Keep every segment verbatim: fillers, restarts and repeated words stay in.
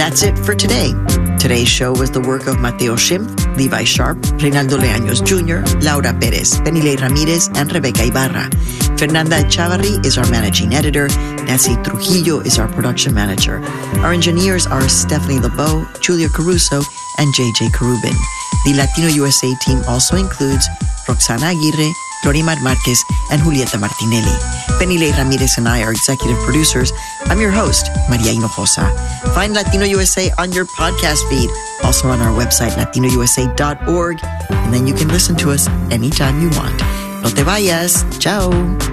That's it for today. Today's show was the work of Mateo Schimpf, Levi Sharp, Reynaldo Leaños Junior, Laura Perez, Penile Ramirez, and Rebecca Ibarra. Fernanda Echavarri is our managing editor. Nancy Trujillo is our production manager. Our engineers are Stephanie LeBeau, Julia Caruso, and J J Carubin. The Latino U S A team also includes Roxana Aguirre, Florimar Marquez, and Julieta Martinelli. Penile Ramirez and I are executive producers. I'm your host, Maria Hinojosa. Find Latino U S A on your podcast feed, also on our website, latino u s a dot org, and then you can listen to us anytime you want. No te vayas. Ciao.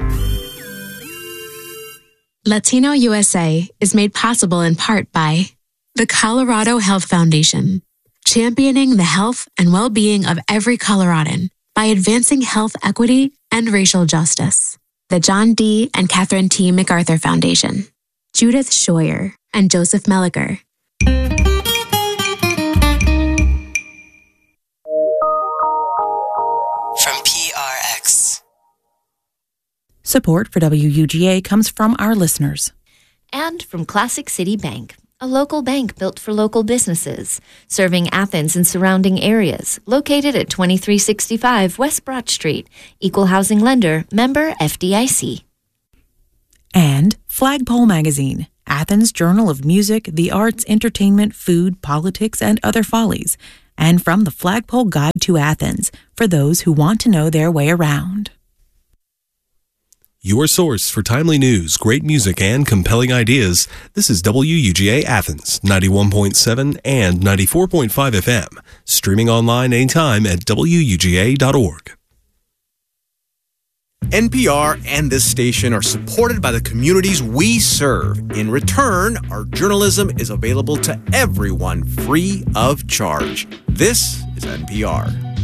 Latino U S A is made possible in part by the Colorado Health Foundation, championing the health and well-being of every Coloradan by advancing health equity and racial justice. The John D. and Catherine T. MacArthur Foundation, Judith Scheuer and Joseph Melliker. From P R X. Support for W U G A comes from our listeners. And from Classic City Bank, a local bank built for local businesses, serving Athens and surrounding areas, located at twenty-three sixty-five West Broad Street, Equal Housing Lender, member F D I C. And Flagpole Magazine, Athens' journal of music, the arts, entertainment, food, politics, and other follies. And from the Flagpole Guide to Athens, for those who want to know their way around. Your source for timely news, great music, and compelling ideas. This is W U G A Athens, ninety-one point seven and ninety-four point five F M. Streaming online anytime at W U G A dot org. N P R and this station are supported by the communities we serve. In return, our journalism is available to everyone free of charge. This is N P R.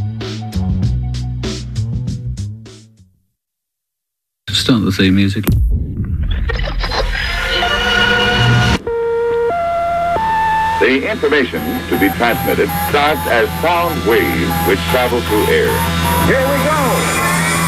Start the theme music. The information to be transmitted starts as sound waves which travel through air. Here we go!